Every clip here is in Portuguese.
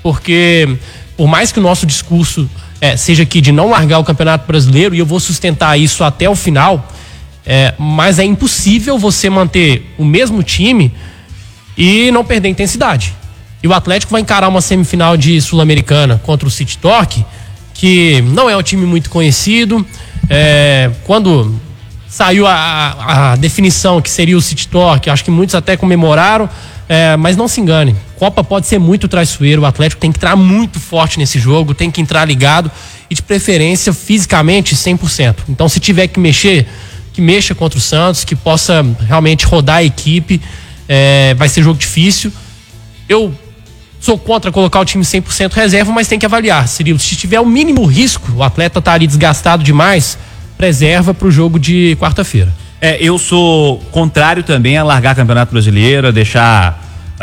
porque por mais que o nosso discurso seja aqui de não largar o Campeonato Brasileiro, e eu vou sustentar isso até o final, mas é impossível você manter o mesmo time e não perder intensidade. E o Atlético vai encarar uma semifinal de Sul-Americana contra o City Torque, que não é um time muito conhecido. Quando saiu a definição que seria o City Torque, acho que muitos até comemoraram, mas não se engane, Copa pode ser muito traiçoeiro, o Atlético tem que entrar muito forte nesse jogo, tem que entrar ligado e de preferência fisicamente 100%. Então se tiver que mexer, que mexa contra o Santos, que possa realmente rodar a equipe, vai ser jogo difícil. Eu sou contra colocar o time 100% reserva, mas tem que avaliar. Se tiver o mínimo risco, o atleta tá ali desgastado demais, preserva pro jogo de quarta-feira. Eu sou contrário também a largar Campeonato Brasileiro, a deixar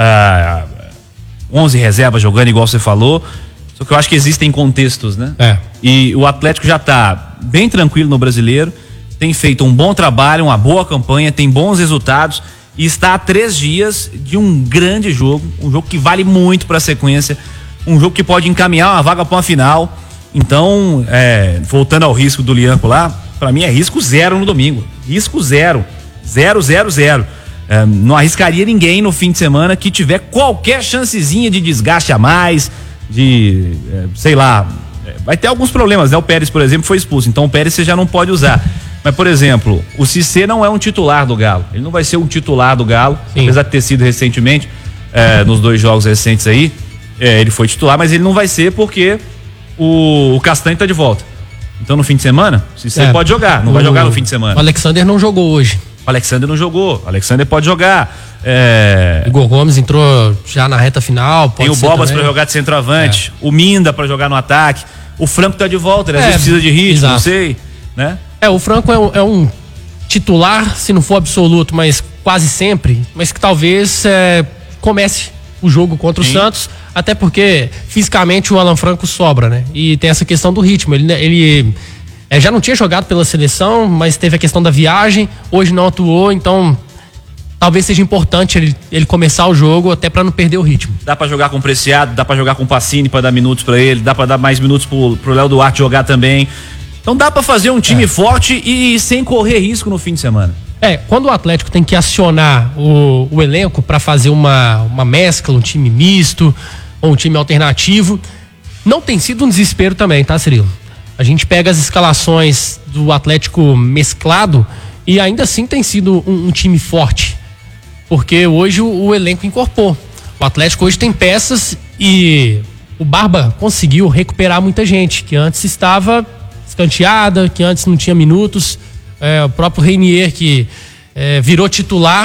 11 reservas jogando igual você falou, só que eu acho que existem contextos, né? E o Atlético já tá bem tranquilo no Brasileiro, tem feito um bom trabalho, uma boa campanha, tem bons resultados e está a 3 dias de um grande jogo, um jogo que vale muito para a sequência, um jogo que pode encaminhar uma vaga para uma final. Então, voltando ao risco do Lianco lá, para mim é risco 0 no domingo, risco 0, 0, 0, 0. Não arriscaria ninguém no fim de semana que tiver qualquer chancezinha de desgaste a mais, de, sei lá, vai ter alguns problemas, né? O Pérez, por exemplo, foi expulso, então o Pérez você já não pode usar. Mas, por exemplo, o Cissé não é um titular do Galo. Ele não vai ser um titular do Galo, sim, apesar de ter sido recentemente, nos 2 jogos recentes aí, ele foi titular, mas ele não vai ser porque o Castanho tá de volta. Então, no fim de semana, o Cissé pode jogar, não vai jogar no fim de semana. O Alexander não jogou hoje. O Alexander não jogou, o Alexander pode jogar. Igor Gomes entrou já na reta final. Tem o Bobas para jogar de centroavante, o Minda para jogar no ataque, o Franco tá de volta, ele às vezes precisa de ritmo, exato, não sei, né? O Franco é um titular, se não for absoluto, mas quase sempre, mas que talvez comece o jogo contra o Santos, até porque fisicamente o Alan Franco sobra, né? E tem essa questão do ritmo, ele já não tinha jogado pela seleção, mas teve a questão da viagem, hoje não atuou, então talvez seja importante ele começar o jogo até para não perder o ritmo. Dá para jogar com o Preciado, dá para jogar com o Pacini para dar minutos para ele, dá para dar mais minutos pro Léo Duarte jogar também. Então dá pra fazer um time forte e sem correr risco no fim de semana. Quando o Atlético tem que acionar o elenco pra fazer uma mescla, um time misto ou um time alternativo, não tem sido um desespero também, tá, Cirilo? A gente pega as escalações do Atlético mesclado e ainda assim tem sido um time forte, porque hoje o elenco incorporou. O Atlético hoje tem peças e o Barba conseguiu recuperar muita gente que antes estava escanteada, que antes não tinha minutos. O próprio Reinier, que virou titular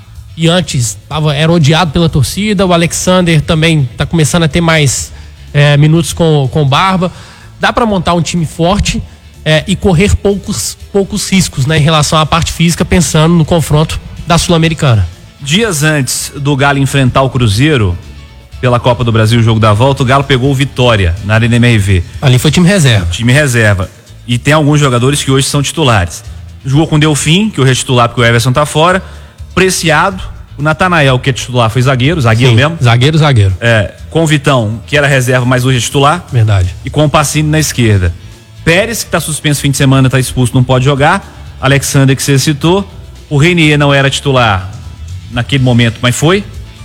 e antes era odiado pela torcida. O Alexander também está começando a ter mais minutos com o Barba. Dá para montar um time forte e correr poucos riscos, né, em relação à parte física, pensando no confronto da Sul-Americana. Dias antes do Galo enfrentar o Cruzeiro pela Copa do Brasil, o jogo da volta, o Galo pegou o Vitória na Arena MRV. Ali foi time reserva. Time reserva. E tem alguns jogadores que hoje são titulares. Jogou com o Delfim, que hoje é titular porque o Everson tá fora. Preciado, o Natanael, que é titular, foi zagueiro sim, mesmo. Zagueiro. Com o Vitão, que era reserva, mas hoje é titular. Verdade. E com o Pacini na esquerda. Pérez, que tá suspenso fim de semana, tá expulso, não pode jogar. Alexander, que você citou. O Reinier não era titular naquele momento, mas foi.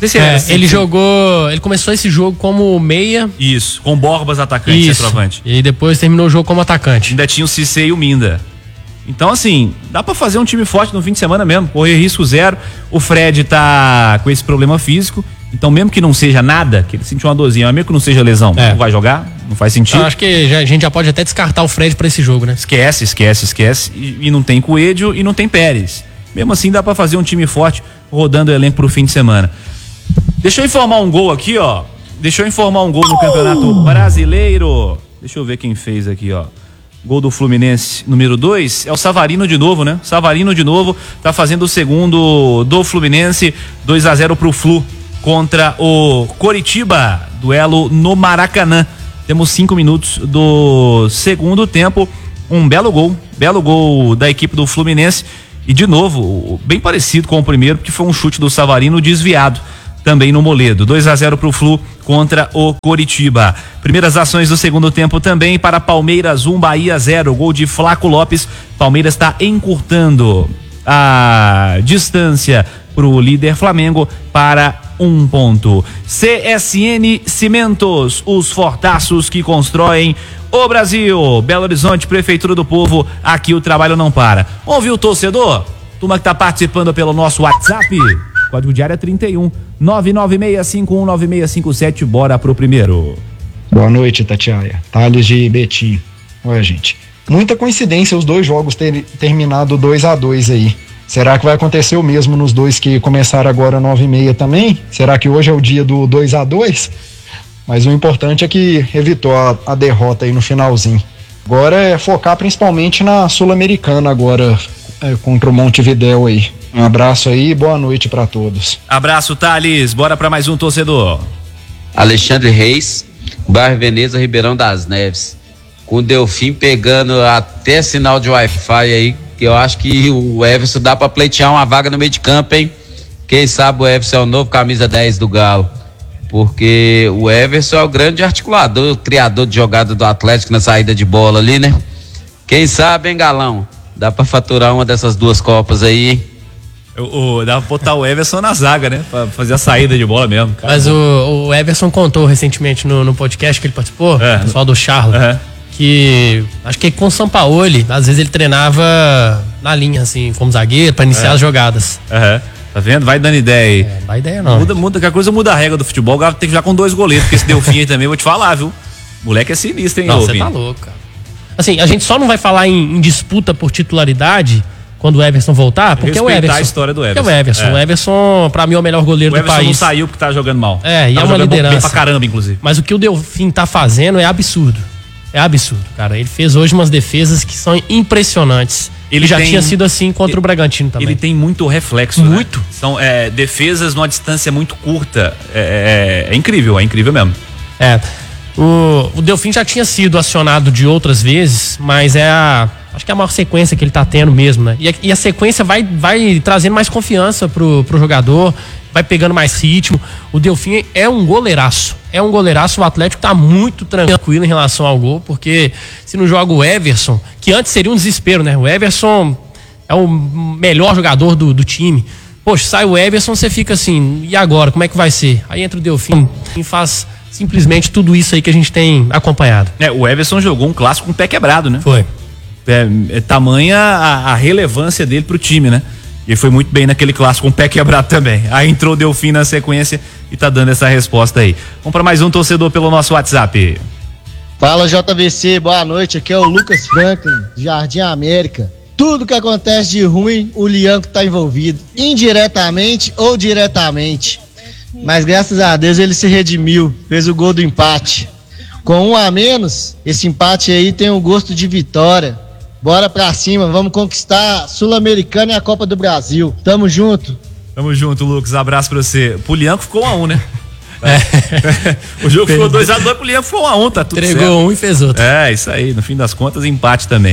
Ele começou esse jogo como meia. Isso, com Borbas atacante, centroavante. E depois terminou o jogo como atacante. Ainda tinha o Cissé e o Minda. Então, assim, dá pra fazer um time forte no fim de semana mesmo, correr risco 0. O Fred tá com esse problema físico, então mesmo que não seja nada, que ele sentiu uma dorzinha, mas mesmo que não seja lesão, não vai jogar, não faz sentido. Eu acho que a gente já pode até descartar o Fred pra esse jogo, né? Esquece. E não tem Coelho e não tem Pérez. Mesmo assim, dá pra fazer um time forte rodando o elenco pro fim de semana. Deixa eu informar um gol aqui, ó. No Campeonato Brasileiro. Deixa eu ver quem fez aqui, ó. Gol do Fluminense, número 2. É o Savarino de novo, né? Savarino de novo tá fazendo o segundo do Fluminense. 2-0 pro Flu contra o Coritiba. Duelo no Maracanã. Temos 5 minutos do segundo tempo. Um belo gol da equipe do Fluminense. E de novo, bem parecido com o primeiro, porque foi um chute do Savarino desviado. também no Moledo. 2-0 pro Flu contra o Coritiba. Primeiras ações do segundo tempo também para Palmeiras 1, Bahia 0. Gol de Flaco Lopes. Palmeiras está encurtando a distância pro líder Flamengo para 1 ponto. CSN Cimentos, os fortaços que constroem o Brasil. Belo Horizonte, Prefeitura do Povo, aqui o trabalho não para. Ouviu o torcedor? Turma que tá participando pelo nosso WhatsApp. Código de área 31 996519657. Bora pro primeiro. Boa noite, Tatiaia. Thales de Betim. Olha, gente, muita coincidência os dois jogos terem terminado 2-2 aí. Será que vai acontecer o mesmo nos dois que começaram agora 9h30 também? Será que hoje é o dia do 2-2? Mas o importante é que evitou a derrota aí no finalzinho. Agora é focar principalmente na Sul-Americana agora, contra o Montevidéu aí. Um abraço aí e boa noite para todos. Abraço, Thales. Bora para mais um torcedor. Alexandre Reis, bairro Veneza, Ribeirão das Neves. Com o Delfim pegando até sinal de Wi-Fi aí, que eu acho que o Everson dá para pleitear uma vaga no meio de campo, hein? Quem sabe o Everson é o novo camisa 10 do Galo. Porque o Everson é o grande articulador, criador de jogada do Atlético na saída de bola ali, né? Quem sabe, hein, Galão? Dá para faturar uma dessas duas Copas aí, hein? Dá pra botar o Everson na zaga, né? Pra fazer a saída de bola mesmo. Cara. Mas o Everson contou recentemente no podcast que ele participou, o pessoal do Charlo, que acho que com o Sampaoli, às vezes ele treinava na linha, assim, como zagueiro, pra iniciar as jogadas. Tá vendo? Vai dando ideia aí. Não dá ideia não. Muda, qualquer coisa muda a regra do futebol. O Galo tem que jogar com 2 goleiros, porque esse Delfim aí também, vou te falar, viu? Moleque é sinistro, hein, Não, você tá louco, cara. Assim, a gente só não vai falar em disputa por titularidade quando o Everson voltar, porque é o Everson. A história do Everson. Porque é o Everson. O Everson, pra mim, é o melhor goleiro do país. O Everson não saiu porque tá jogando mal. E é uma liderança. Bem pra caramba, inclusive. Mas o que o Delfim tá fazendo é absurdo. É absurdo, cara. Ele fez hoje umas defesas que são impressionantes. Ele já tinha sido assim contra o Bragantino também. Ele tem muito reflexo. Muito. Né? São defesas numa distância muito curta. É incrível mesmo. O Delfim já tinha sido acionado de outras vezes, mas acho que é a maior sequência que ele tá tendo mesmo, né? E a sequência vai trazendo mais confiança pro jogador, vai pegando mais ritmo. O Delfim é um goleiraço. O Atlético tá muito tranquilo em relação ao gol, porque se não joga o Everson, que antes seria um desespero, né? O Everson é o melhor jogador do time. Poxa, sai o Everson, você fica assim, e agora? Como é que vai ser? Aí entra o Delfim e faz simplesmente tudo isso aí que a gente tem acompanhado. O Everson jogou um clássico com o pé quebrado, né? Foi. Tamanha a relevância dele pro time, né? E ele foi muito bem naquele clássico com o pé quebrado também. Aí entrou o Delfim na sequência e tá dando essa resposta aí. Vamos para mais um torcedor pelo nosso WhatsApp. Fala, JVC, boa noite. Aqui é o Lucas Franklin, Jardim América. Tudo que acontece de ruim, o Lianco tá envolvido, indiretamente ou diretamente. Mas graças a Deus ele se redimiu, fez o gol do empate. Com 1 a menos, esse empate aí tem o gosto de vitória. Bora pra cima, vamos conquistar a Sul-Americana e a Copa do Brasil. Tamo junto. Tamo junto, Lucas. Abraço pra você. Pro Lianco ficou 1 a 1, né? O jogo ficou 2-2, pro Lianco ficou 1 a 1, tá tudo certo. Entregou um e fez outro. Isso aí, no fim das contas, empate também.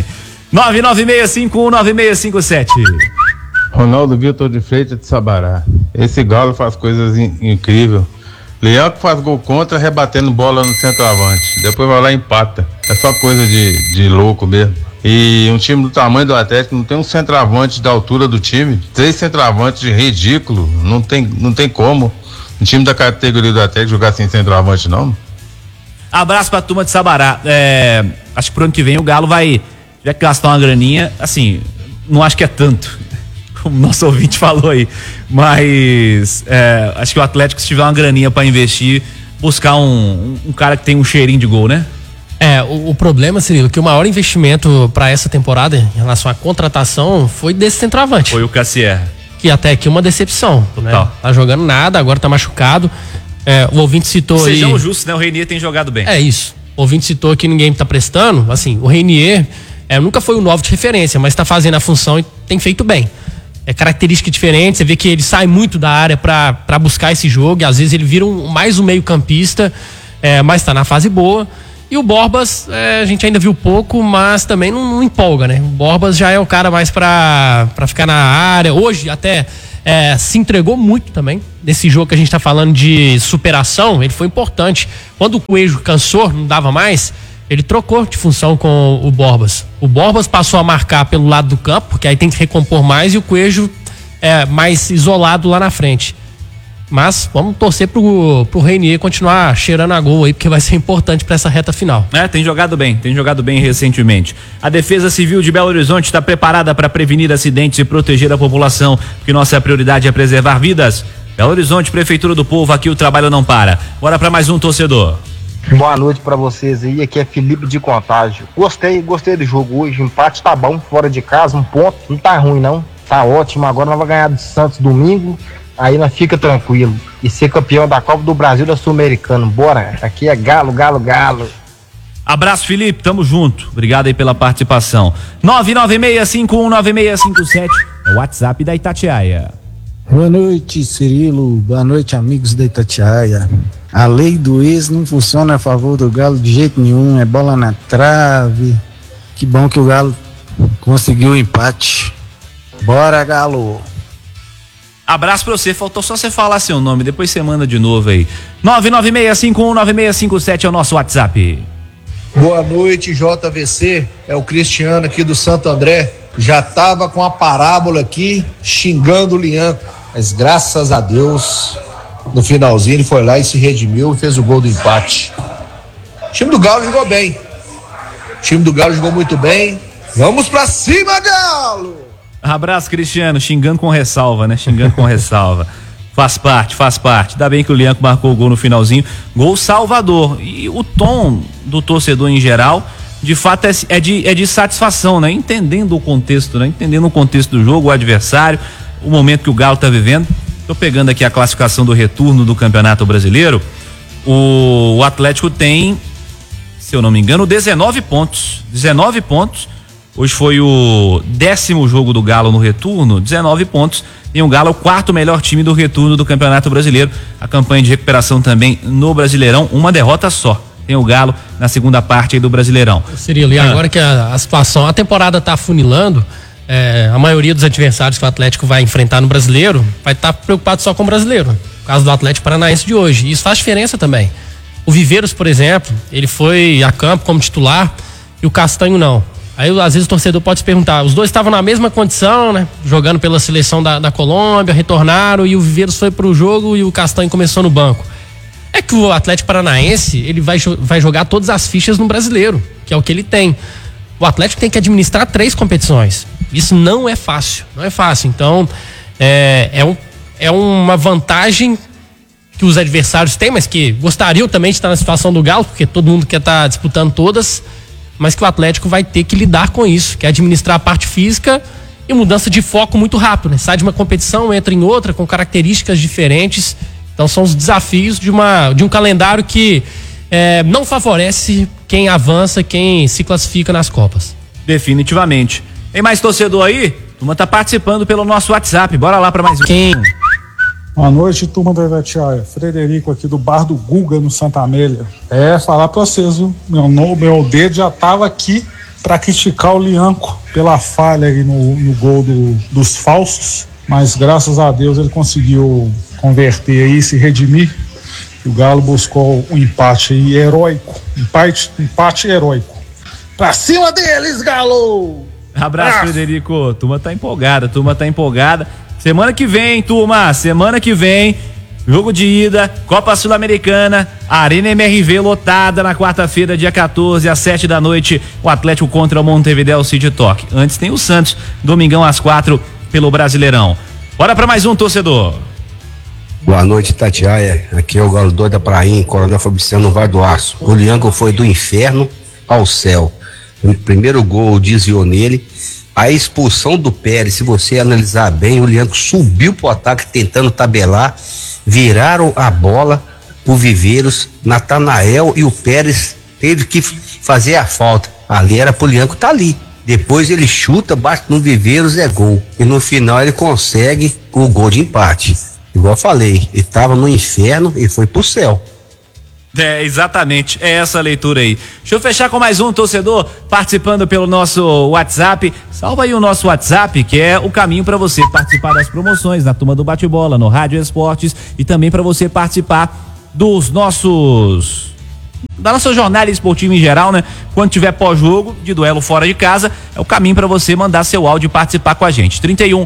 996519657. Ronaldo Vitor de Freitas de Sabará. Esse Galo faz coisas incríveis. Lianco faz gol contra, rebatendo bola no centroavante. Depois vai lá e empata. É só coisa de louco mesmo. E um time do tamanho do Atlético não tem um centroavante da altura do time. 3 centroavantes ridículo. Não tem como um time da categoria do Atlético jogar sem centroavante, não. Abraço pra turma de Sabará. Acho que pro ano que vem o Galo vai gastar uma graninha. Assim, não acho que é tanto, como nosso ouvinte falou aí. Mas acho que o Atlético, se tiver uma graninha pra investir, buscar um cara que tem um cheirinho de gol, né? O problema, Cirilo, que o maior investimento para essa temporada em relação à contratação foi desse centroavante. Foi o Cassier. Que até aqui uma decepção, né? Tá jogando nada, agora tá machucado. O ouvinte citou aí... Sejamos justos, né? O Reinier tem jogado bem. Isso. O ouvinte citou que ninguém tá prestando. Assim, o Reinier nunca foi o 9 de referência, mas tá fazendo a função e tem feito bem. Característica diferente, você vê que ele sai muito da área para buscar esse jogo, e às vezes ele vira mais um meio campista, mas tá na fase boa. E o Borbas, a gente ainda viu pouco, mas também não empolga, né? O Borbas já é o cara mais pra ficar na área. Hoje, até, se entregou muito também. Nesse jogo que a gente tá falando de superação, ele foi importante. Quando o Coelho cansou, não dava mais, ele trocou de função com o Borbas. O Borbas passou a marcar pelo lado do campo, porque aí tem que recompor mais, e o Coelho mais isolado lá na frente. Mas vamos torcer pro Reinier continuar cheirando a gol aí, porque vai ser importante para essa reta final. Tem jogado bem recentemente. A Defesa Civil de Belo Horizonte está preparada para prevenir acidentes e proteger a população, porque nossa prioridade é preservar vidas. Belo Horizonte, Prefeitura do Povo, aqui o trabalho não para. Bora para mais um torcedor. Boa noite para vocês aí, aqui é Felipe de Contagem. Gostei do jogo hoje, o empate tá bom, fora de casa, 1 ponto, não tá ruim não, tá ótimo. Agora nós vamos ganhar do Santos domingo, aí nós fica tranquilo e ser campeão da Copa do Brasil da Sul-Americana. Bora, aqui é galo, galo, galo. Abraço, Felipe, tamo junto, obrigado aí pela participação. 996519657 é o WhatsApp da Itatiaia. Boa noite, Cirilo. Boa noite, amigos da Itatiaia. A lei do ex não funciona a favor do Galo de jeito nenhum. É bola na trave. Que bom que o Galo conseguiu o empate. Bora, Galo. Abraço pra você, faltou só você falar seu nome, depois você manda de novo aí. 996519657 é o nosso WhatsApp. Boa noite, JVC. É o Cristiano aqui do Santo André. Já tava com a parábola aqui xingando o Lianco, mas graças a Deus no finalzinho ele foi lá e se redimiu e fez o gol do empate. O time do Galo jogou bem. O time do Galo jogou muito bem. Vamos pra cima, Galo! Abraço, Cristiano, xingando com ressalva, né? Xingando com ressalva. Faz parte. Ainda bem que o Lianco marcou o gol no finalzinho. Gol salvador. E o tom do torcedor em geral, de fato, é de satisfação, né? Entendendo o contexto, né? Entendendo o contexto do jogo, o adversário, o momento que o Galo tá vivendo. Tô pegando aqui a classificação do retorno do Campeonato Brasileiro. O Atlético tem, se eu não me engano, 19 pontos. 19 pontos. Hoje foi o 10º jogo do Galo no retorno, 19 pontos. E o Galo é o 4º melhor time do retorno do Campeonato Brasileiro. A campanha de recuperação também no Brasileirão, uma derrota só. Tem o Galo na segunda parte aí do Brasileirão. Cirilo, e agora que a situação, a temporada tá afunilando, a maioria dos adversários que o Atlético vai enfrentar no Brasileiro vai estar preocupado só com o Brasileiro. No caso do Atlético Paranaense de hoje. E isso faz diferença também. O Viveiros, por exemplo, ele foi a campo como titular e o Castanho não. Aí, às vezes, o torcedor pode se perguntar, os dois estavam na mesma condição, né? Jogando pela seleção da Colômbia, retornaram e o Viveiros foi pro jogo e o Castanho começou no banco. É que o Atlético Paranaense, ele vai jogar todas as fichas no Brasileiro, que é o que ele tem. O Atlético tem que administrar 3 competições. Isso não é fácil, Então, é uma vantagem que os adversários têm, mas que gostariam também de estar na situação do Galo, porque todo mundo quer estar disputando todas, mas que o Atlético vai ter que lidar com isso, que é administrar a parte física e mudança de foco muito rápido, né? Sai de uma competição, entra em outra, com características diferentes. Então são os desafios de um calendário que não favorece quem avança, quem se classifica nas Copas. Definitivamente. Tem mais torcedor aí? Turma tá participando pelo nosso WhatsApp. Bora lá para mais quem? Boa noite, turma da Itatiaia. Frederico aqui do Bar do Guga, no Santa Amélia. Falar pra vocês, viu? Meu dedo já tava aqui pra criticar o Lianco pela falha aí no gol dos falsos, mas graças a Deus ele conseguiu converter aí, se redimir. O Galo buscou um empate aí heróico. Empate heróico. Pra cima deles, Galo! Abraço, Frederico. Turma tá empolgada. Semana que vem, turma, jogo de ida, Copa Sul-Americana, Arena MRV lotada na quarta-feira, dia 14, às 7 da noite, o Atlético contra o Montevideo City Torque. Antes tem o Santos, domingão às 4 pelo Brasileirão. Bora pra mais um, torcedor. Boa noite, Itatiaia. Aqui é o Galo doido da Prainha, Coronel Fabriciano no Vale do Aço. O Lianco foi do inferno ao céu. O primeiro gol desviou nele. A expulsão do Pérez, se você analisar bem, o Lianco subiu pro ataque tentando tabelar, viraram a bola pro Viveiros, Natanael e o Pérez teve que fazer a falta. Ali era pro Lianco tá ali. Depois ele chuta, bate no Viveiros, é gol. E no final ele consegue o gol de empate. Igual eu falei, ele tava no inferno e foi pro céu. É, exatamente, é essa a leitura aí. Deixa eu fechar com mais um torcedor participando pelo nosso WhatsApp. Salva aí o nosso WhatsApp, que é o caminho para você participar das promoções na Turma do Bate-Bola, no Rádio Esportes, e também para você participar da nossa jornada esportiva em geral, né? Quando tiver pós-jogo de duelo fora de casa, é o caminho para você mandar seu áudio e participar com a gente. 31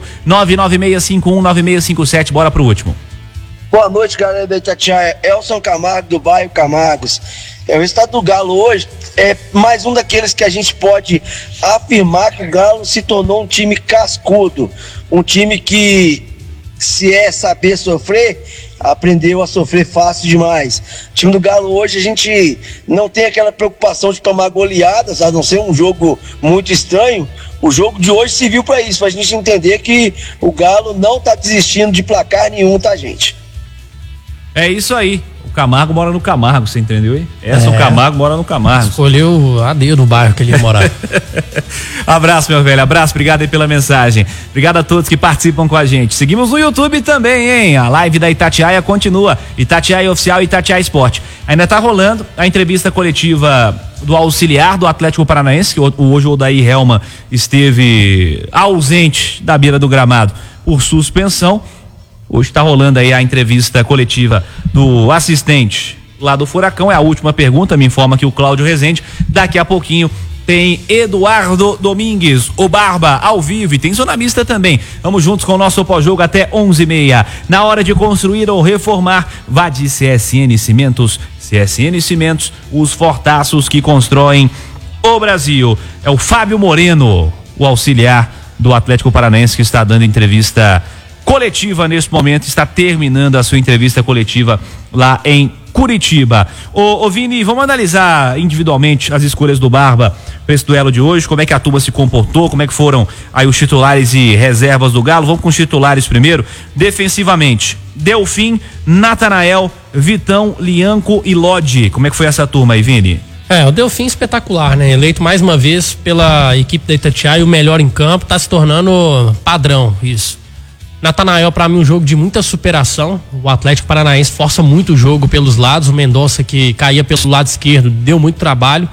99651 9657, bora pro último. Boa noite, galera da Itatiaia. Elson Camargo, do bairro Camargos. O resultado do Galo hoje é mais um daqueles que a gente pode afirmar que o Galo se tornou um time cascudo. Um time que, se é saber sofrer, aprendeu a sofrer fácil demais. O time do Galo hoje, a gente não tem aquela preocupação de tomar goleadas, a não ser um jogo muito estranho. O jogo de hoje serviu para isso, pra gente entender que o Galo não tá desistindo de placar nenhum, tá, gente? É isso aí. O Camargo mora no Camargo, você entendeu aí? O Camargo mora no Camargo. Escolheu a dedo no bairro que ele ia morar. Abraço, meu velho. Abraço, obrigado aí pela mensagem. Obrigado a todos que participam com a gente. Seguimos no YouTube também, hein? A live da Itatiaia continua. Itatiaia Oficial e Itatiaia Esporte. Ainda tá rolando a entrevista coletiva do auxiliar do Atlético Paranaense, que hoje o Odair Helman esteve ausente da beira do gramado por suspensão. Hoje está rolando aí a entrevista coletiva do assistente lá do Furacão. É a última pergunta, me informa que o Cláudio Rezende. Daqui a pouquinho tem Eduardo Domingues, o Barba, ao vivo, e tem Zona Mista também. Vamos juntos com o nosso pós-jogo até 11h30. Na hora de construir ou reformar, vá de CSN Cimentos. CSN Cimentos, os fortaços que constroem o Brasil. É o Fábio Moreno, o auxiliar do Atlético Paranaense, que está dando entrevista coletiva nesse momento, está terminando a sua entrevista coletiva lá em Curitiba. Ô Vini, vamos analisar individualmente as escolhas do Barba para esse duelo de hoje, como é que a turma se comportou, como é que foram aí os titulares e reservas do Galo. Vamos com os titulares primeiro. Defensivamente, Delfim, Natanael, Vitão, Lianco e Lodi. Como é que foi essa turma aí, Vini? O Delfim espetacular, né? Eleito mais uma vez pela equipe da Itatiaia, o melhor em campo, tá se tornando padrão isso. Natanael, para mim, um jogo de muita superação. O Atlético Paranaense força muito o jogo pelos lados. O Mendonça, que caía pelo lado esquerdo, deu muito trabalho.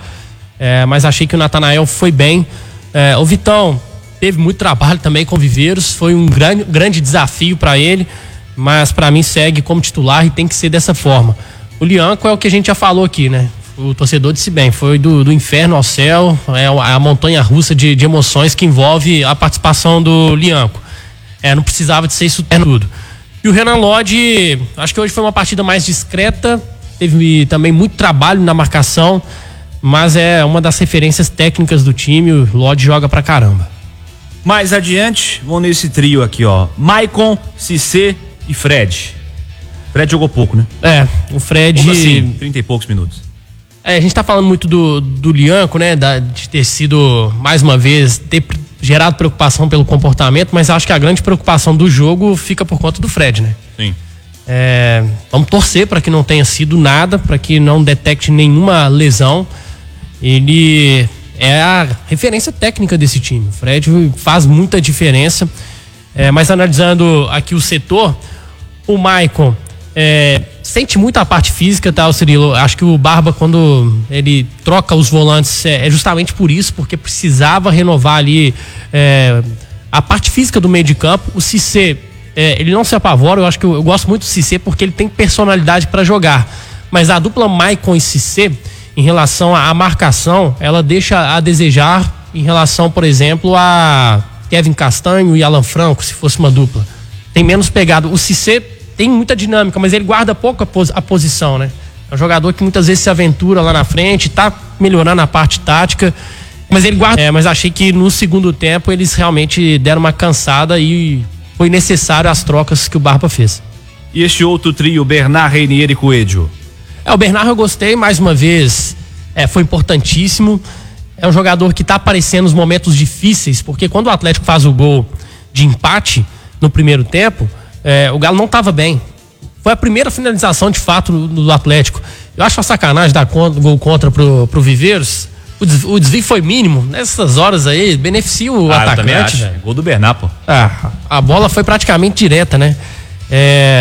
Mas achei que o Natanael foi bem. O Vitão teve muito trabalho também com o Viveiros. Foi um grande desafio para ele. Mas para mim segue como titular e tem que ser dessa forma. O Lianco é o que a gente já falou aqui, né? O torcedor disse bem, foi do inferno ao céu. É a montanha russa de emoções que envolve a participação do Lianco. Não precisava de ser isso tudo. E o Renan Lodi, acho que hoje foi uma partida mais discreta, teve também muito trabalho na marcação, mas é uma das referências técnicas do time. O Lodi joga pra caramba. Mais adiante, vamos nesse trio aqui, ó: Maicon, Cissé e Fred. Fred jogou pouco, né? O Fred... Pouco assim, 30 e poucos minutos. A gente tá falando muito do Lianco, né? De ter sido, mais uma vez, ter gerado preocupação pelo comportamento, mas acho que a grande preocupação do jogo fica por conta do Fred, né? Sim. Vamos torcer para que não tenha sido nada, para que não detecte nenhuma lesão. Ele é a referência técnica desse time. O Fred faz muita diferença. Mas analisando aqui o setor, o Maicon sente muito a parte física, tá, Cirilo? Acho que o Barba, quando ele troca os volantes, é justamente por isso, porque precisava renovar ali a parte física do meio de campo. O Cissé, ele não se apavora. Eu acho que eu gosto muito do Cissé porque ele tem personalidade para jogar. Mas a dupla Maicon e Cissé, em relação à marcação, ela deixa a desejar em relação, por exemplo, a Kevin Castanho e Alan Franco, se fosse uma dupla. Tem menos pegado. O Cissé tem muita dinâmica, mas ele guarda pouco a posição, né? É um jogador que muitas vezes se aventura lá na frente, tá melhorando a parte tática, mas ele guarda. Mas achei que no segundo tempo eles realmente deram uma cansada e foi necessário as trocas que o Barba fez. E este outro trio, Bernard, Reinier e Coelho? O Bernard eu gostei, mais uma vez, foi importantíssimo. É um jogador que tá aparecendo nos momentos difíceis, porque quando o Atlético faz o gol de empate no primeiro tempo, o Galo não estava bem. Foi a primeira finalização de fato do Atlético. Eu acho uma sacanagem dar gol contra pro Viveiros. O desvio foi mínimo. Nessas horas aí, beneficia o atacante. Gol do Bernard, pô. A bola foi praticamente direta, né?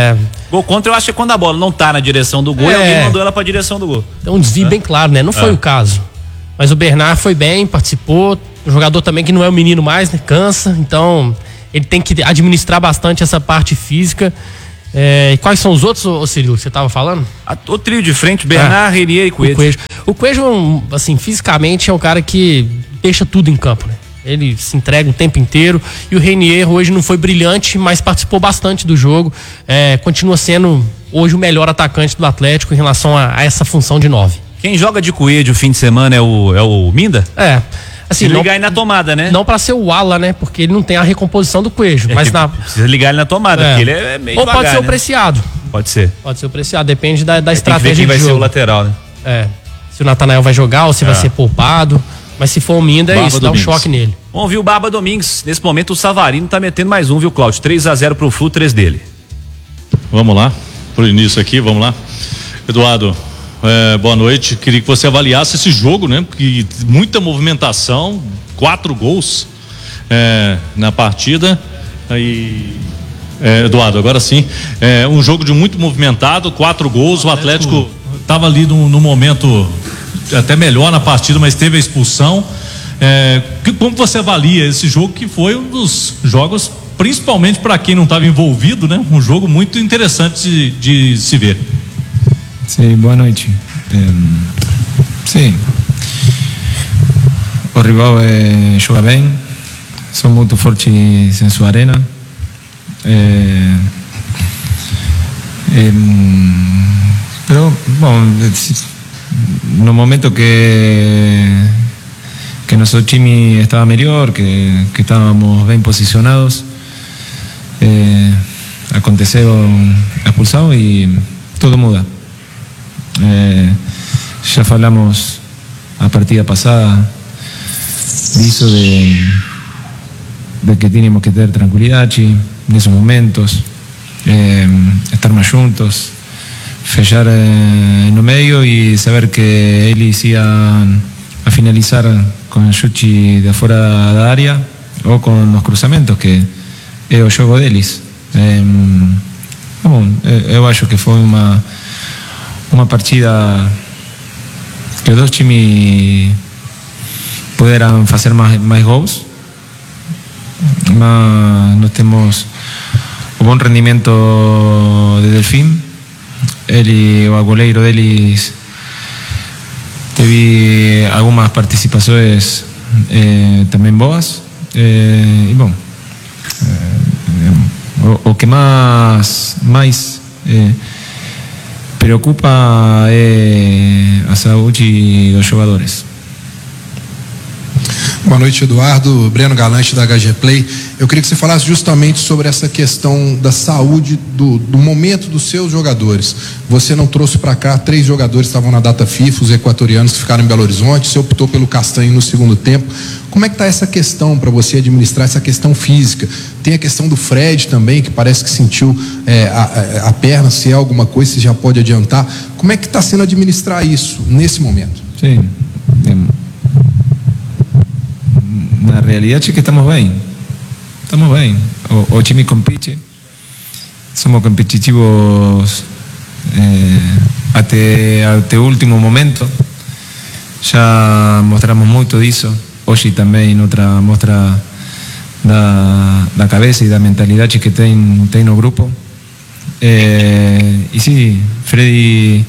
Gol contra eu acho que é quando a bola não tá na direção do gol e alguém mandou ela pra direção do gol. Então um desvio bem claro, né? Não foi o caso. Mas o Bernard foi bem, participou. Um jogador também que não é um menino mais, né? Cansa. Então ele tem que administrar bastante essa parte física. E quais são os outros, Cirilo, que você estava falando? O trio de frente, Bernard, Renier e Coelho. O Coelho, assim, fisicamente é um cara que deixa tudo em campo, né? Ele se entrega o tempo inteiro. E o Renier hoje não foi brilhante, mas participou bastante do jogo. Continua sendo hoje o melhor atacante do Atlético em relação a essa função de 9. Quem joga de Coelho o fim de semana é o Minda? Assim, se ligar aí na tomada, né? Não pra ser o ala, né? Porque ele não tem a recomposição do Coelho. Mas precisa ligar ele na tomada, porque ele é meio Ou devagar, pode ser o né? Preciado. Pode ser. Pode ser o Preciado, depende da estratégia quem de vai jogo. ser o lateral, né? Se o Natanael vai jogar ou se vai ser poupado. Mas se for o Minda, é isso, dá um choque nele. Vamos ouvir o Barba Domingues. Nesse momento o Savarino tá metendo mais um, viu, Cláudio? 3-0 pro Flu, 3 dele. Vamos lá, pro início aqui, vamos lá. Eduardo, boa noite. Queria que você avaliasse esse jogo, né? Porque muita movimentação, 4 gols na partida. Eduardo, agora sim. Um jogo de muito movimentado, 4 gols. O Atlético estava ali no momento até melhor na partida, mas teve a expulsão. Como você avalia esse jogo, que foi um dos jogos, principalmente para quem não estava envolvido, né? Um jogo muito interessante de se ver. Sim, boa noite. Sim, o rival joga bem, são muito fortes em sua arena. Pero, bom, no momento que nuestro time estaba mejor, que estábamos bien posicionados, aconteceu a expulsão y todo muda. Ya falamos a partida pasada disso de que teníamos que ter tranquilidade nesses momentos, estar mais juntos, fechar no meio e saber que eles iam a finalizar com o chute de fora da área ou com os cruzamentos, que é o jogo deles. Bom, eu acho que foi uma partida que os dois times puderam fazer mais gols, mas nós temos o bom rendimento de Delfim. O goleiro deles teve algumas participações também boas. E bom, o que mais preocupa é a saúde dos jogadores. Boa noite, Eduardo. Breno Galante, da HG Play. Eu queria que você falasse justamente sobre essa questão da saúde do momento dos seus jogadores. Você não trouxe para cá 3 jogadores que estavam na data FIFA, os equatorianos que ficaram em Belo Horizonte, você optou pelo Castanho no segundo tempo. Como é que está essa questão para você administrar essa questão física? Tem a questão do Fred também, que parece que sentiu a perna, se é alguma coisa, você já pode adiantar. Como é que está sendo administrar isso nesse momento? Sim. Na realidade é que estamos bem. O time compite, somos competitivos até o último momento. Já mostramos muito disso. Hoje também outra mostra da cabeça e da mentalidade que tem no grupo. E sim, Freddy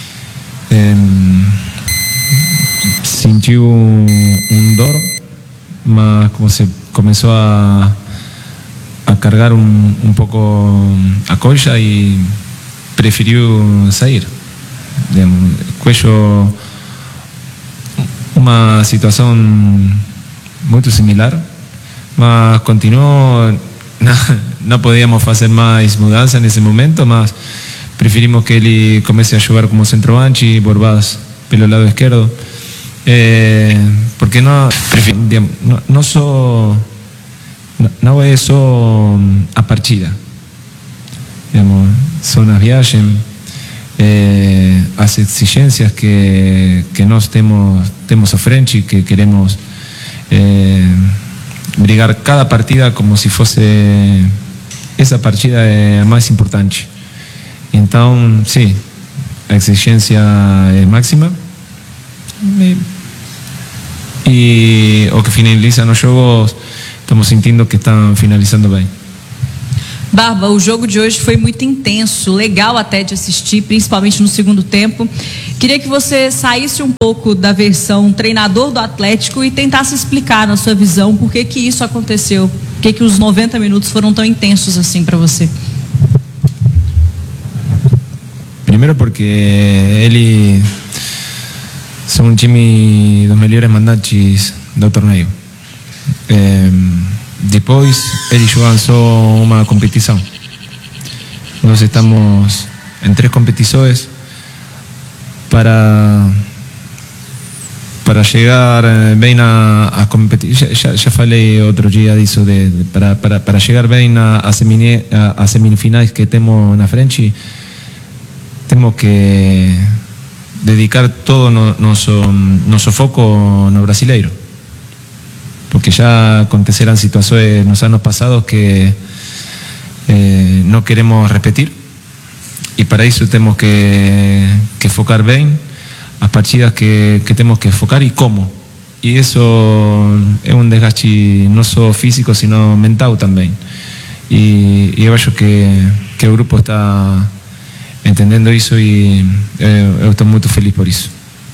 sentiu dor, mas como se começou a cargar um pouco a coxa e preferiu sair. Cuello, uma situação muito similar, mas continuou. Não podíamos fazer mais mudança nesse momento, mas preferimos que ele comece a jogar como centroavante e Borbás pelo lado esquerdo. Porque não é só a partida, são as viagens, as exigências que nós temos à frente, que queremos brigar cada partida como se fosse essa partida a mais importante. Então, sim, a exigência é máxima. E o que finaliza nos jogos, estamos sentindo que estão finalizando bem. Barba, o jogo de hoje foi muito intenso, legal até de assistir, principalmente no segundo tempo. Queria que você saísse um pouco da versão treinador do Atlético e tentasse explicar, na sua visão, por que que isso aconteceu, por que os 90 minutos foram tão intensos assim para você. Primeiro porque eles são um time dos melhores mandantes do torneio. Depois eles jogam só uma competição. Nós estamos em 3 competições para chegar bem a competição. Já falei outro dia disso, para chegar bem a semifinais que temos na frente, temos que dedicar todo nosso foco no brasileiro, porque já aconteceram situações nos anos passados que não queremos repetir, e para isso temos que focar bem as partidas que temos que focar e como. E isso é um desgaste não só físico, sino mental também. E eu acho que o grupo está entendendo isso e eu estou muito feliz por isso.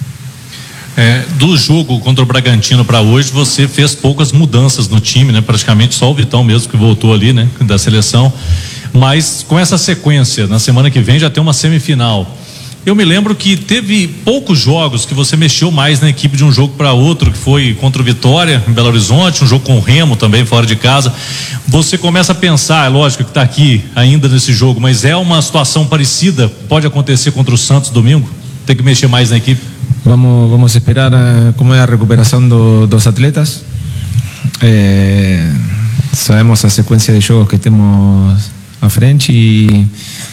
Do jogo contra o Bragantino para hoje, você fez poucas mudanças no time, né? Praticamente só o Vitão mesmo que voltou ali, né? Da seleção. Mas com essa sequência, na semana que vem já tem uma semifinal. Eu me lembro que teve poucos jogos que você mexeu mais na equipe de um jogo para outro, que foi contra o Vitória em Belo Horizonte, um jogo com o Remo também fora de casa. Você começa a pensar, é lógico que está aqui ainda nesse jogo, mas é uma situação parecida, pode acontecer contra o Santos domingo? Tem que mexer mais na equipe? Vamos esperar como é a recuperação dos atletas. Sabemos a sequência de jogos que temos à frente e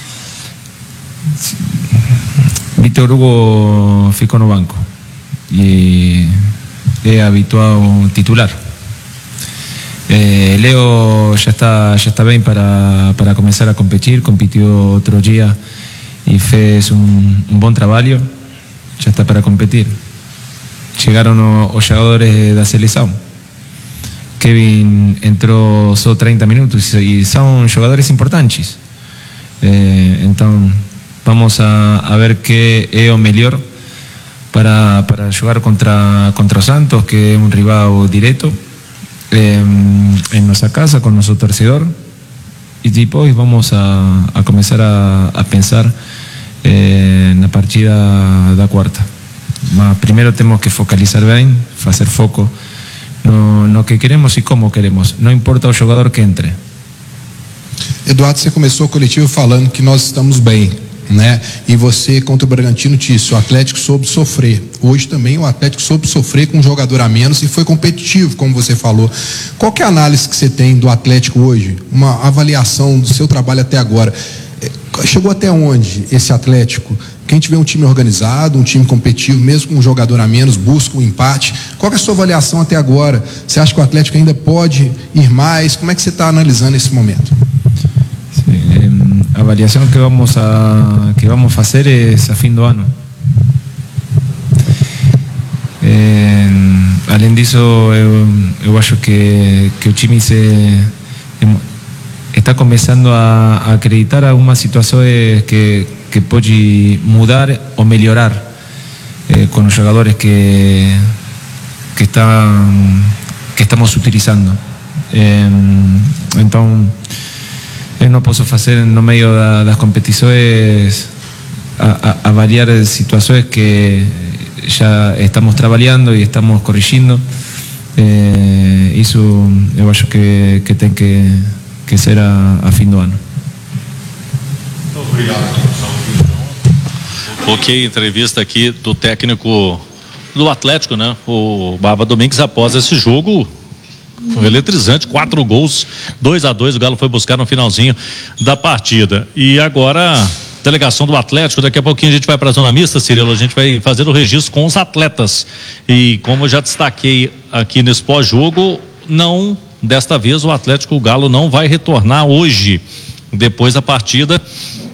Vitor Hugo ficou no banco e é habitual titular. Leo já está bem para começar a competir, competiu outro dia e fez um bom trabalho, já está para competir. Chegaram os jogadores da seleção. Kevin entrou só 30 minutos e são jogadores importantes. Então vamos a ver que é o melhor para jogar contra o Santos, que é um rival direto em nossa casa, com nosso torcedor. E depois vamos a começar a pensar na partida da quarta. Mas primeiro temos que focalizar bem, fazer foco no que queremos e como queremos. Não importa o jogador que entre. Eduardo, você começou o coletivo falando que nós estamos bem, né? E você contra o Bragantino disse, o Atlético soube sofrer. Hoje também o Atlético soube sofrer com um jogador a menos e foi competitivo, como você falou. Qual que é a análise que você tem do Atlético hoje? Uma avaliação do seu trabalho até agora. Chegou até onde esse Atlético? Quem tiver um time organizado, um time competitivo, mesmo com um jogador a menos, busca um empate. Qual que é a sua avaliação até agora? Você acha que o Atlético ainda pode ir mais? Como é que você está analisando esse momento? A avaliação que vamos fazer é a fim do ano. Além disso, eu acho que o time está começando a acreditar algumas situações que pode mudar ou melhorar com os jogadores que estamos utilizando. Então eu não posso fazer no meio das competições avaliar situações que já estamos trabalhando e estamos corrigindo. Isso eu acho que tem que ser a fim do ano. Obrigado. Ok, entrevista aqui do técnico do Atlético, né? O Barba Domingues, após esse jogo foi eletrizante, 4 gols, 2-2, o Galo foi buscar no finalzinho da partida. E agora, delegação do Atlético, daqui a pouquinho a gente vai para a zona mista, Cirilo, a gente vai fazer o registro com os atletas. E como eu já destaquei aqui nesse pós-jogo, desta vez o Atlético, o Galo não vai retornar hoje, depois da partida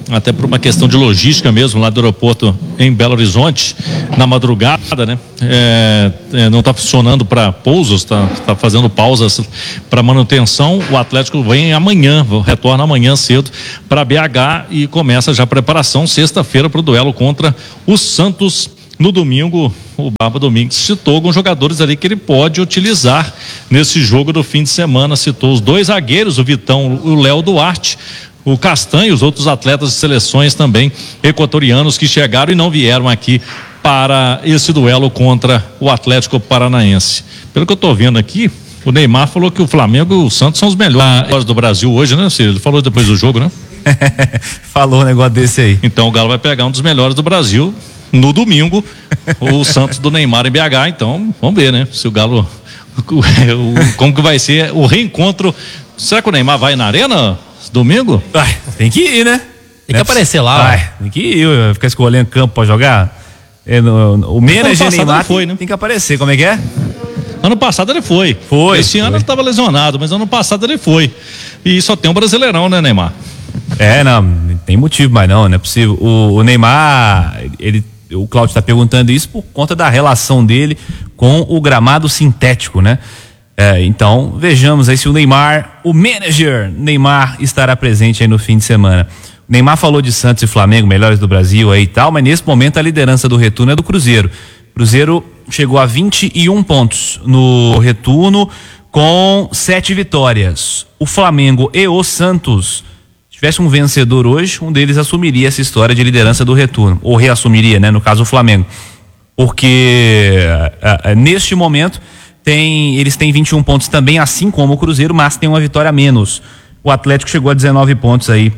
até por uma questão de logística mesmo, lá do aeroporto em Belo Horizonte, na madrugada, né? Não está funcionando para pousos, tá fazendo pausas para manutenção. O Atlético vem amanhã, retorna amanhã cedo para BH e começa já a preparação sexta-feira para o duelo contra o Santos. No domingo, o Barba Domingues citou alguns jogadores ali que ele pode utilizar nesse jogo do fim de semana. Citou os 2 zagueiros, o Vitão e o Léo Duarte, o Castanho, os outros atletas de seleções também equatorianos que chegaram e não vieram aqui para esse duelo contra o Atlético Paranaense. Pelo que eu estou vendo aqui, o Neymar falou que o Flamengo e o Santos são os melhores do Brasil hoje, né, Ciro? Ele falou depois do jogo, né? Falou um negócio desse aí. Então o Galo vai pegar um dos melhores do Brasil no domingo, o Santos do Neymar em BH. Então vamos ver, né, se o Galo como que vai ser o reencontro. Será que o Neymar vai na arena domingo? Tem que ir, né? Tem que aparecer lá. Tem que ir, ficar escolhendo campo pra jogar. O manager Neymar foi, né? Tem que aparecer, como é que é? Ano passado ele foi. Esse ano ele estava lesionado, mas ano passado ele foi. E só tem um Brasileirão, né, Neymar? Não tem motivo mais não é possível. O Neymar, o Cláudio está perguntando isso por conta da relação dele com o gramado sintético, né? Então, vejamos aí se o manager Neymar estará presente aí no fim de semana. O Neymar falou de Santos e Flamengo, melhores do Brasil aí e tal, mas nesse momento a liderança do retorno é do Cruzeiro. Cruzeiro chegou a 21 pontos no retorno com 7 vitórias. O Flamengo e o Santos, se tivesse um vencedor hoje, um deles assumiria essa história de liderança do retorno, ou reassumiria, né? No caso o Flamengo, porque neste momento eles têm 21 pontos também, assim como o Cruzeiro, mas tem uma vitória a menos. O Atlético chegou a 19 pontos aí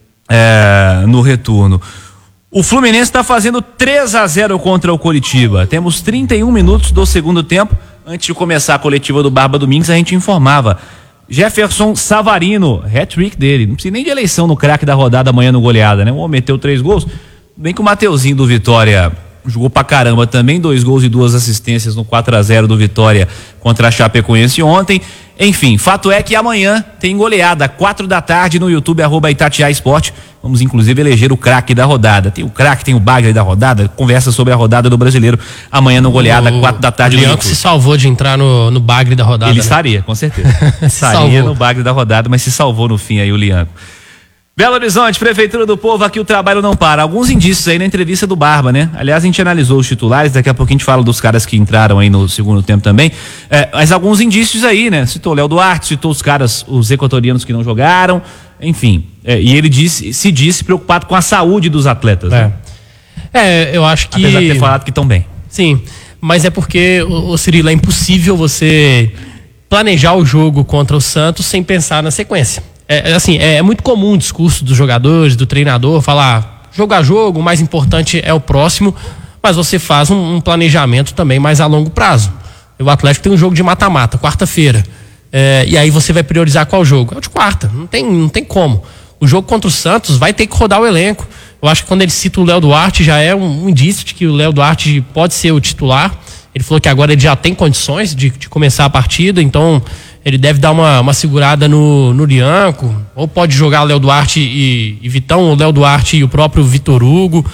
no retorno. O Fluminense está fazendo 3-0 contra o Coritiba. Temos 31 minutos do segundo tempo. Antes de começar a coletiva do Barba Domingues, a gente informava: Jefferson Savarino, hat-trick dele. Não precisa nem de eleição no craque da rodada amanhã no goleada, né? O homem meteu 3 gols. Bem que o Mateuzinho do Vitória jogou pra caramba também, 2 gols e 2 assistências no 4-0 do Vitória contra a Chapecoense ontem. Enfim, fato é que amanhã tem goleada, 4 da tarde no YouTube, @Itatiaia Esporte. Vamos inclusive eleger o craque da rodada. Tem o craque, tem o bagre da rodada, conversa sobre a rodada do Brasileiro amanhã no goleada, 4 da tarde no YouTube. O Leão se salvou de entrar no bagre da rodada. Ele estaria, com certeza. Estaria no bagre da rodada, mas se salvou no fim aí o Lianco. Belo Horizonte, Prefeitura do Povo, aqui o trabalho não para. Alguns indícios aí na entrevista do Barba, né? Aliás, a gente analisou os titulares, daqui a pouquinho a gente fala dos caras que entraram aí no segundo tempo também. Mas alguns indícios aí, né? Citou o Léo Duarte, citou os caras, os equatorianos que não jogaram, enfim. E ele se disse preocupado com a saúde dos atletas. Né? Eu acho que... Apesar de ter falado que estão bem. Sim, mas é porque, Cirilo, é impossível você planejar o jogo contra o Santos sem pensar na sequência. É muito comum o discurso dos jogadores, do treinador, falar jogo a jogo, o mais importante é o próximo, mas você faz um planejamento também mais a longo prazo. O Atlético tem um jogo de mata-mata, quarta-feira, e aí você vai priorizar qual jogo? É o de quarta, não tem como. O jogo contra o Santos vai ter que rodar o elenco. Eu acho que quando ele cita o Léo Duarte, já é um indício de que o Léo Duarte pode ser o titular. Ele falou que agora ele já tem condições de começar a partida, então ele deve dar uma segurada no Lianco, ou pode jogar o Léo Duarte e Vitão, ou Léo Duarte e o próprio Vitor Hugo.